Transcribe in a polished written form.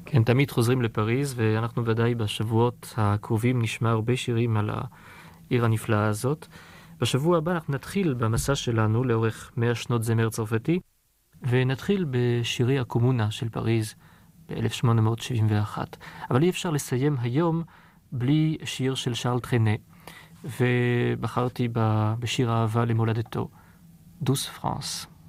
כן, תמיד חוזרים לפריז, ואנחנו ודאי בשבועות הקרובים נשמע הרבה שירים על העיר הנפלאה הזאת. בשבוע הבא אנחנו נתחיל במסע שלנו לאורך 100 שנות זמר צרפתי, ונתחיל בשירי הקומונה של פריז ב-1871. אבל אי אפשר לסיים היום בלי שיר של שרל טרנה, ובחרתי בשיר האהבה למולדתו, דוס פרנס.